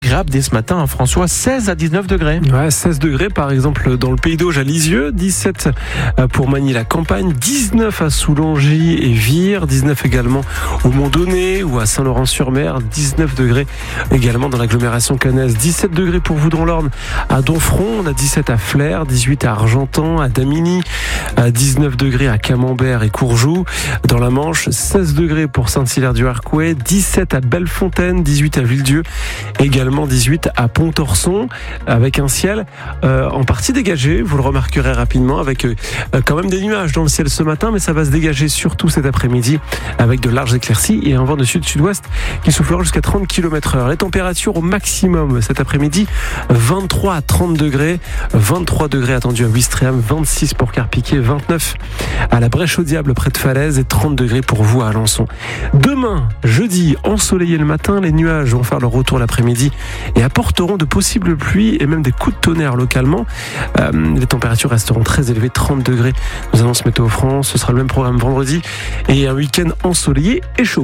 agréable dès ce matin, hein, François, 16 à 19 degrés. Ouais, 16 degrés par exemple dans le Pays d'Auge à Lisieux, 17 pour Magny-la-Campagne, 19 à Soulangy et Vire, 19 également au Mont-Donné ou à Saint-Laurent-sur-Mer, 19 degrés également dans l'agglomération caennaise, 17 degrés pour vous dans l'Orne à Domfront, on a 17 à Flers, 18 à Argentan, à Damigny, 19 degrés à Camembert et Courjoux, dans la Manche, 16 degrés pour Saint-Hilaire-du-Harcouët, 17 à Bellefontaine, 18 à Villedieu, également 18 à Pontorson, avec un ciel en partie dégagé, vous le remarquerez rapidement, avec quand même des nuages dans le ciel ce matin, mais ça va se dégager surtout cet après-midi avec de larges éclaircies et un vent de sud-sud-ouest qui soufflera jusqu'à 30 km/h. Les températures au maximum cet après-midi, 23 à 30 degrés, 23 degrés attendus à Ouistreham, 26 pour Carpiquet, 29 à la Brèche-au-Diable près de Falaise et 30 degrés pour vous à Alençon. Demain, jeudi, ensoleillé le matin, les nuages vont faire leur retour l'après-midi et apporteront de possibles pluies et même des coups de tonnerre localement. Les températures resteront très élevées, 30 degrés, nous annonce Météo France. Ce sera le même programme vendredi et un week-end ensoleillé et chaud.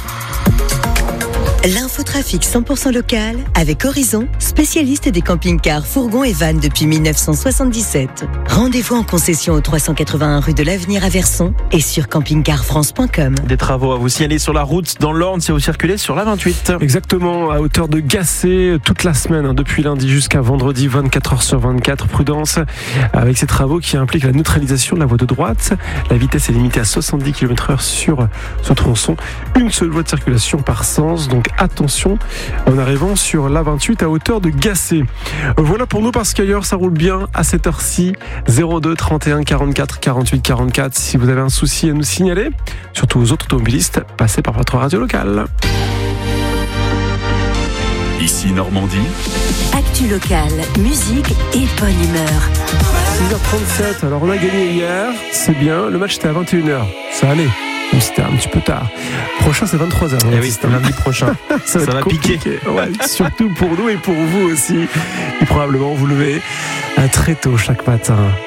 L'infotrafic 100% local avec Horizon, spécialiste des camping-cars, fourgons et vannes depuis 1977. Rendez-vous en concession au 381 rue de l'Avenir à Verson et sur campingcarfrance.com. Des travaux à vous signaler sur la route dans l'Orne si vous circulez sur la 28. Exactement, à hauteur de Gacé, toute la semaine, depuis lundi jusqu'à vendredi, 24 heures sur 24. Prudence avec ces travaux qui impliquent la neutralisation de la voie de droite. La vitesse est limitée à 70 km/h sur ce tronçon. Une seule voie de circulation par sens, donc attention en arrivant sur l'A28 à hauteur de Gacé. Voilà pour nous parce qu'ailleurs ça roule bien à cette heure-ci. 02 31 44 48 44. Si vous avez un souci à nous signaler, surtout aux autres automobilistes, passez par votre radio locale. Ici Normandie. Actu local, musique et bonne humeur. 6h37, alors on a gagné hier, c'est bien, le match était à 21h, ça allait. C'était un petit peu tard. Prochain, c'est 23h. Eh oui, c'est lundi prochain. ça va piquer. Ouais, surtout pour nous et pour vous aussi. Et probablement vous levez très tôt chaque matin.